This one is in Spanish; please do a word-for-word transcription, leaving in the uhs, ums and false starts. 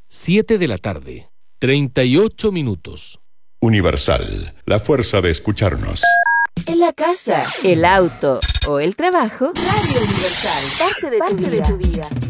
siete de la tarde, treinta y ocho minutos. Universal, la fuerza de escucharnos. En la casa, el auto o el trabajo, Radio Universal, parte de, parte tu, vida. de tu vida.